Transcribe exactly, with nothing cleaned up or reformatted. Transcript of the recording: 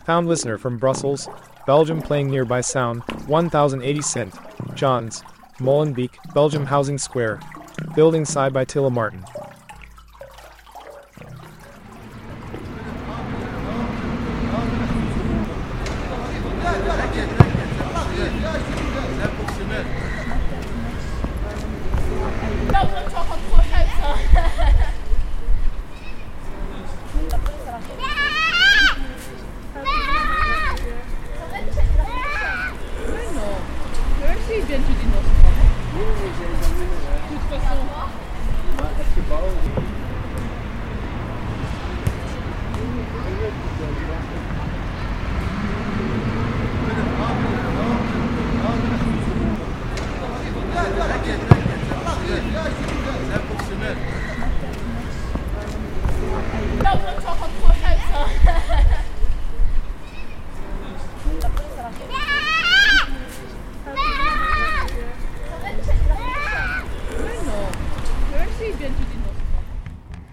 Pound listener from Brussels, Belgium playing nearby sound, one thousand eighty cent. Johns, Molenbeek, Belgium Housing Square. Building side by Tilla Martin.